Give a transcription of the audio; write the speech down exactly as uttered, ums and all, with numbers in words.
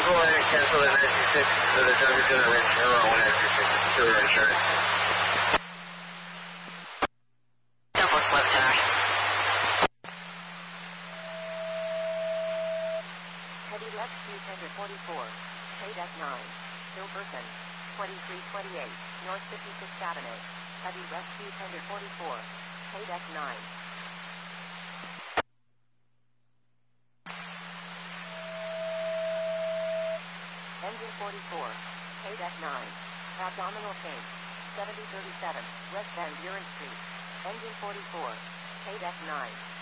go ahead and cancel the nine two six so the driver's going to reach zero on nine two six to your insurance. Southwest left dash. Heavy left speed tender forty-four. Paid at nine. Hilverson. twenty-three twenty-eight. North fifty-sixth Avenue. Heavy left speed tender forty-four. Paid at nine. Engine forty-four. Paid at nine. Abdominal pain. seventy thirty-seven. West Van Buren Street. Engine forty-four. Paid at nine.